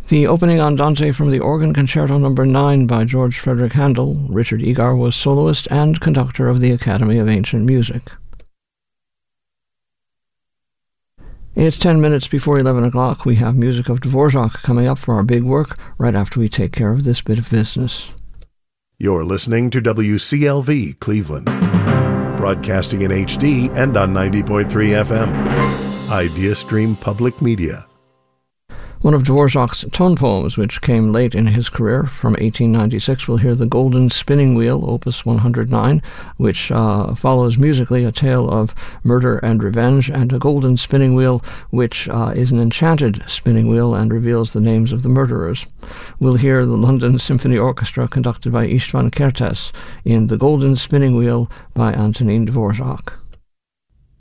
The opening andante from the Organ Concerto No. 9 by George Frederick Handel. Richard Egar was soloist and conductor of the Academy of Ancient Music. It's 10 minutes before 11 o'clock. We have music of Dvorak coming up for our big work right after we take care of this bit of business. You're listening to WCLV Cleveland, broadcasting in HD and on 90.3 FM. IdeaStream Public Media. One of Dvorak's tone poems, which came late in his career, from 1896, we'll hear The Golden Spinning Wheel, Opus 109, which follows musically a tale of murder and revenge, and a golden spinning wheel, which is an enchanted spinning wheel and reveals the names of the murderers. We'll hear the London Symphony Orchestra conducted by István Kertész in The Golden Spinning Wheel by Antonín Dvořák.